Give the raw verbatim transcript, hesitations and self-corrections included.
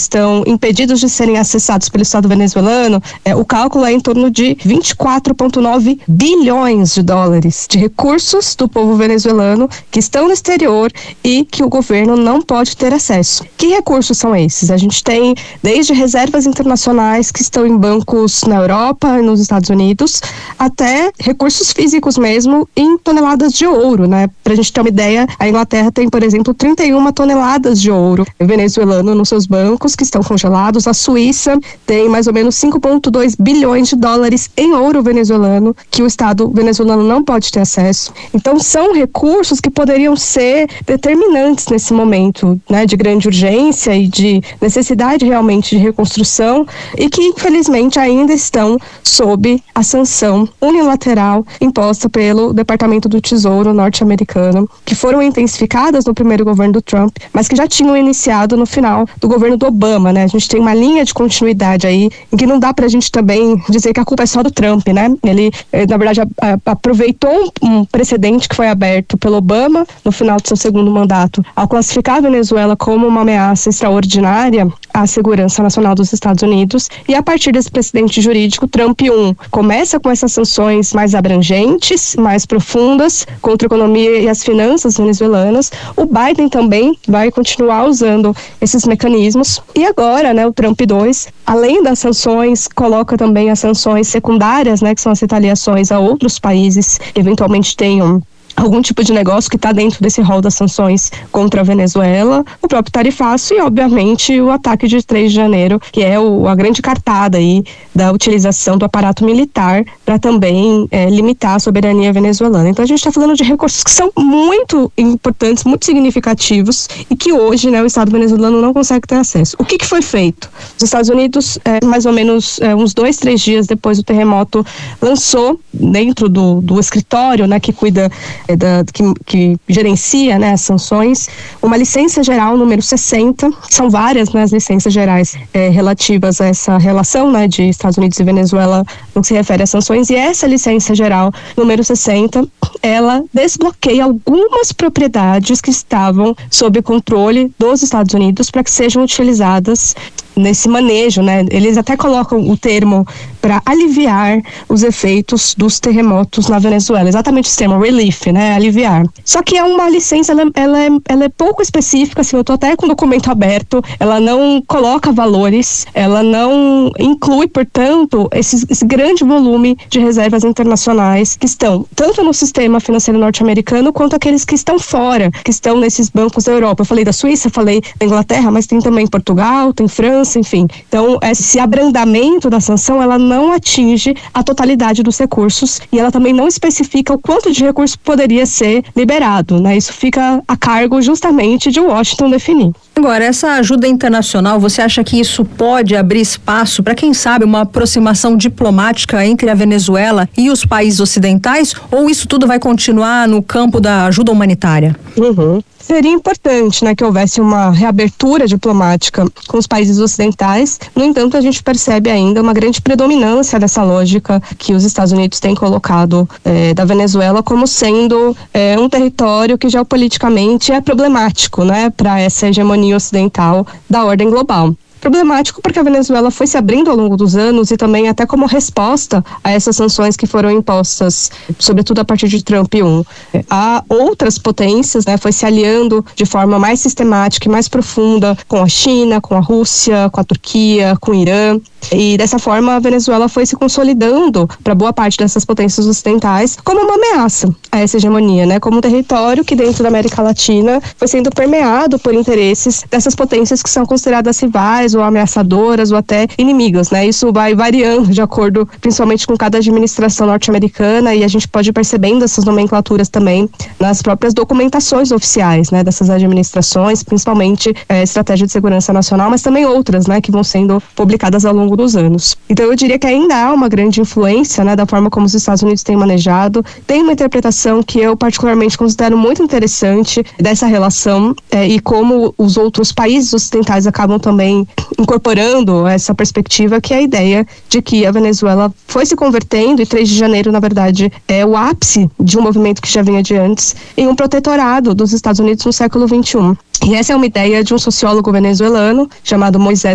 estão impedidos de serem acessados pelo Estado venezuelano, é, o cálculo é em torno de vinte e quatro vírgula nove bilhões de dólares de recursos do povo venezuelano que estão no exterior e que o governo não pode ter acesso. Que recursos são esses? A gente tem desde reservas internacionais que estão em bancos na Europa e nos Estados Unidos, até recursos físicos mesmo em toneladas de ouro, né? Pra gente ter uma ideia, a Inglaterra tem, por exemplo, trinta e uma toneladas de ouro venezuelano nos seus bancos que estão congelados. A Suíça tem mais ou menos cinco vírgula dois bilhões de dólares em ouro venezuelano que o Estado venezuelano não pode ter acesso. Então são recursos que poderiam ser determinantes nesse momento, né, de grande urgência e de necessidade realmente de reconstrução e que infelizmente ainda estão sob a sanção unilateral imposta pelo Departamento do Tesouro norte-americano, que foram intensificadas no primeiro governo do Trump, mas que já tinham iniciado no final do governo do Obama, né? A gente tem uma linha de continuidade aí, em que não dá pra gente também dizer que a culpa é só do Trump, né? Ele, na verdade, a, a, aproveitou um precedente que foi aberto pelo Obama no final do seu segundo mandato, ao classificar a Venezuela como uma ameaça extraordinária à segurança nacional dos Estados Unidos, e a partir desse precedente jurídico, Trump um começa com essas sanções mais abrangentes, mais profundas, contra a economia e as finanças venezuelanas. O Biden também vai continuar usando esses mecanismos, e agora, né, o Trump dois, além das sanções, coloca também as sanções secundárias, né, que são as retaliações a outros países que eventualmente tenham algum tipo de negócio que está dentro desse rol das sanções contra a Venezuela, o próprio tarifaço e, obviamente, o ataque de três de janeiro, que é o, a grande cartada aí da utilização do aparato militar para também é, limitar a soberania venezuelana. Então a gente está falando de recursos que são muito importantes, muito significativos e que hoje, né, o Estado venezuelano não consegue ter acesso. O que, que foi feito? Os Estados Unidos, é, mais ou menos é, uns dois, três dias depois do terremoto, lançou dentro do, do escritório, né, que cuida Da, que, que gerencia, né, as sanções, uma licença geral número sessenta, são várias, né, as licenças gerais é, relativas a essa relação, né, de Estados Unidos e Venezuela no que se refere às sanções, e essa licença geral número sessenta, ela desbloqueia algumas propriedades que estavam sob controle dos Estados Unidos para que sejam utilizadas nesse manejo, né? Eles até colocam o termo para aliviar os efeitos dos terremotos na Venezuela, exatamente esse termo, relief, né? Aliviar. Só que é uma licença, ela, ela, é, ela é pouco específica, assim, eu tô até com o documento aberto, ela não coloca valores, ela não inclui, portanto, esse, esse grande volume de reservas internacionais que estão tanto no sistema financeiro norte-americano quanto aqueles que estão fora, que estão nesses bancos da Europa. Eu falei da Suíça, falei da Inglaterra, mas tem também Portugal, tem França, enfim. Então, esse abrandamento da sanção, ela não atinge a totalidade dos recursos e ela também não especifica o quanto de recurso poderia ser liberado, né? Isso fica a cargo justamente de Washington definir. Agora, essa ajuda internacional, você acha que isso pode abrir espaço para, quem sabe, uma aproximação diplomática entre a Venezuela e os países ocidentais, ou isso tudo vai continuar no campo da ajuda humanitária? Uhum. Seria importante, né, que houvesse uma reabertura diplomática com os países ocidentais. No entanto, a gente percebe ainda uma grande predominância dessa lógica que os Estados Unidos têm colocado eh, da Venezuela como sendo eh, um território que geopoliticamente é problemático, né, para essa hegemonia ocidental da ordem global. Problemático porque a Venezuela foi se abrindo ao longo dos anos e também até como resposta a essas sanções que foram impostas, sobretudo a partir de Trump um. Há outras potências, né, foi se aliando de forma mais sistemática e mais profunda com a China, com a Rússia, com a Turquia, com o Irã. E dessa forma a Venezuela foi se consolidando para boa parte dessas potências ocidentais como uma ameaça a essa hegemonia, né? Como um território que dentro da América Latina foi sendo permeado por interesses dessas potências que são consideradas rivais ou ameaçadoras ou até inimigas, né? Isso vai variando de acordo principalmente com cada administração norte-americana e a gente pode ir percebendo essas nomenclaturas também nas próprias documentações oficiais, né? Dessas administrações, principalmente é, estratégia de segurança nacional, mas também outras, né? Que vão sendo publicadas ao longo dos anos. Então eu diria que ainda há uma grande influência, né, da forma como os Estados Unidos têm manejado. Tem uma interpretação que eu particularmente considero muito interessante dessa relação é, e como os outros países ocidentais acabam também incorporando essa perspectiva, que é a ideia de que a Venezuela foi se convertendo, e três de janeiro, na verdade, é o ápice de um movimento que já vinha de antes, em um protetorado dos Estados Unidos no século vinte e um. E essa é uma ideia de um sociólogo venezuelano chamado Moisés